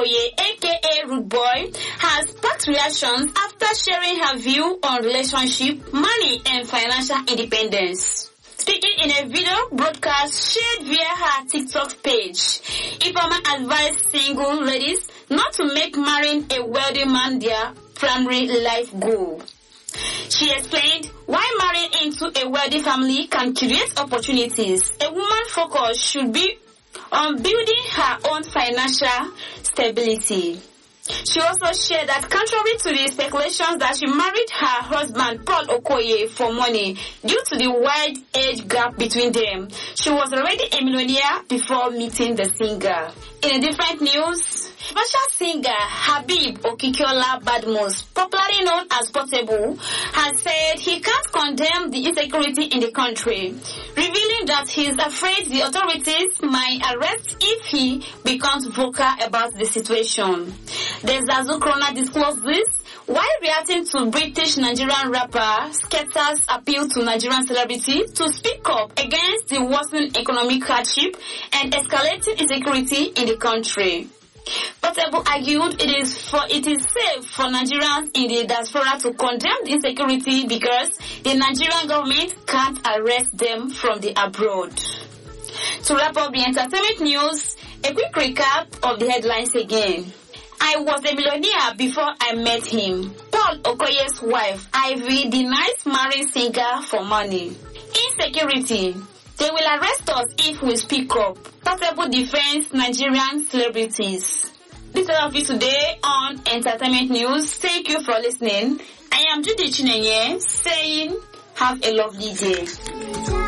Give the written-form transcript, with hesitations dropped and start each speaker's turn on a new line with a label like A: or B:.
A: Okoye, aka Rude Boy, has sparked reactions after sharing her view on relationship, money, and financial independence. Speaking in a video broadcast shared via her TikTok page, Ifeoma advised single ladies not to make marrying a wealthy man their primary life goal. She explained why marrying into a wealthy family can create opportunities. A woman's focus should be on building her own financial stability. She also shared that contrary to the speculations that she married her husband Paul Okoye for money due to the wide age gap between them, she was already a millionaire before meeting the singer. In a different news, special singer Habib Okikiola Badmus, popularly known as Portable, has said he can't condemn the insecurity in the country, revealing that he is afraid the authorities might arrest if he becomes vocal about the situation. The Zazu Krona disclosed this while reacting to British-Nigerian rapper Skepta's appeal to Nigerian celebrities to speak up against the worsening economic hardship and escalating insecurity in the country. Portable argued it is safe for Nigerians in the diaspora to condemn the insecurity because the Nigerian government can't arrest them from the abroad. To wrap up the entertainment news, a quick recap of the headlines again. I was a millionaire before I met him. Paul Okoye's wife, Ivy, denies marrying singer for money. Insecurity. They will arrest us if we speak up. Portable defends Nigerian celebrities. This is all of it today on Entertainment News. Thank you for listening. I am Judy Chinenye saying have a lovely day.